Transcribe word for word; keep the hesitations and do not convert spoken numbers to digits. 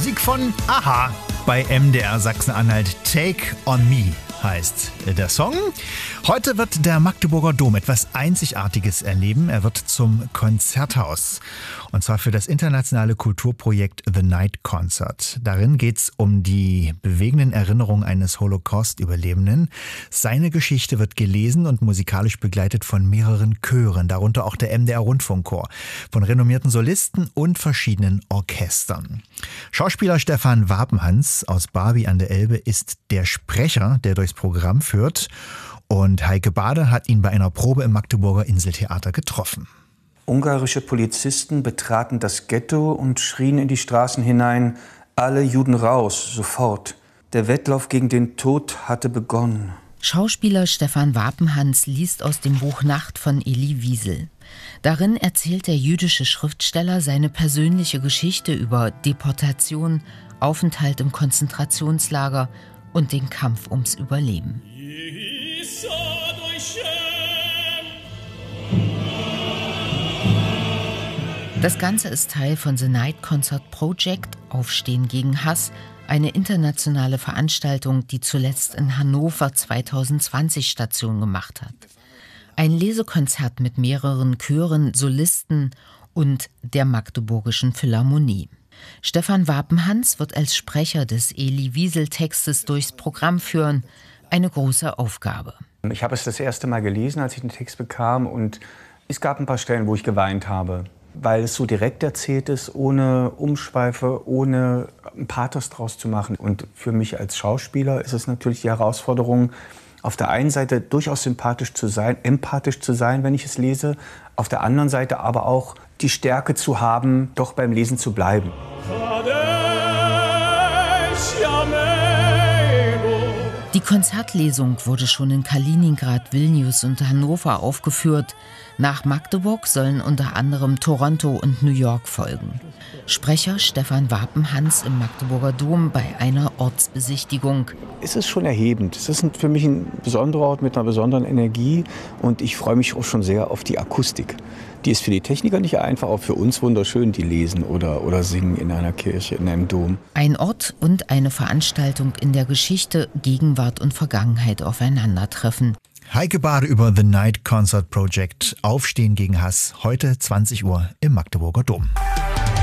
Musik von a-ha bei M D R Sachsen-Anhalt. Take on Me heißt der Song. Heute wird der Magdeburger Dom etwas Einzigartiges erleben. Er wird zum Konzerthaus. Und zwar für das internationale Kulturprojekt The Night Concert. Darin geht es um die bewegenden Erinnerungen eines Holocaust-Überlebenden. Seine Geschichte wird gelesen und musikalisch begleitet von mehreren Chören, darunter auch der M D R-Rundfunkchor, von renommierten Solisten und verschiedenen Orchestern. Schauspieler Stefan Wapenhans aus Barbie an der Elbe ist der Sprecher, der durchs Programm führt. Und Heike Bade hat ihn bei einer Probe im Magdeburger Inseltheater getroffen. Ungarische Polizisten betraten das Ghetto und schrien in die Straßen hinein: Alle Juden raus, sofort. Der Wettlauf gegen den Tod hatte begonnen. Schauspieler Stefan Wapenhans liest aus dem Buch Nacht von Elie Wiesel. Darin erzählt der jüdische Schriftsteller seine persönliche Geschichte über Deportation, Aufenthalt im Konzentrationslager und den Kampf ums Überleben. Das Ganze ist Teil von The Night Concert Project, Aufstehen gegen Hass, eine internationale Veranstaltung, die zuletzt in Hannover zwanzig zwanzig Station gemacht hat. Ein Lesekonzert mit mehreren Chören, Solisten und der Magdeburgischen Philharmonie. Stefan Wapenhans wird als Sprecher des Elie Wiesel-Textes durchs Programm führen. Eine große Aufgabe. Ich habe es das erste Mal gelesen, als ich den Text bekam, und es gab ein paar Stellen, wo ich geweint habe, weil es so direkt erzählt ist, ohne Umschweife, ohne ein Pathos draus zu machen. Und für mich als Schauspieler ist es natürlich die Herausforderung, auf der einen Seite durchaus sympathisch zu sein, empathisch zu sein, wenn ich es lese, auf der anderen Seite aber auch die Stärke zu haben, doch beim Lesen zu bleiben. Die Konzertlesung wurde schon in Kaliningrad, Vilnius und Hannover aufgeführt. Nach Magdeburg sollen unter anderem Toronto und New York folgen. Sprecher Stefan Wapenhans im Magdeburger Dom bei einer Ortsbesichtigung. Es ist schon erhebend. Es ist für mich ein besonderer Ort mit einer besonderen Energie, und ich freue mich auch schon sehr auf die Akustik. Die ist für die Techniker nicht einfach, auch für uns wunderschön, die lesen oder, oder singen in einer Kirche, in einem Dom. Ein Ort und eine Veranstaltung, in der Geschichte, Gegenwart und Vergangenheit aufeinandertreffen. Heike Bade über The Night Concert Project, Aufstehen gegen Hass, heute zwanzig Uhr im Magdeburger Dom.